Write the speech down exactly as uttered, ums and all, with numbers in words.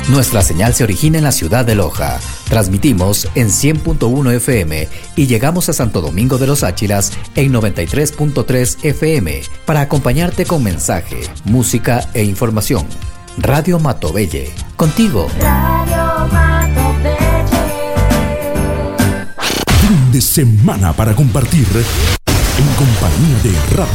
Nuestra señal se origina en la ciudad de Loja. Transmitimos en cien punto uno F M y llegamos a Santo Domingo de los Áchilas en noventa y tres punto tres F M para acompañarte con mensaje, música e información. Radio Matobelle, contigo. Radio Matobelle. Fin de semana para compartir en compañía de Radio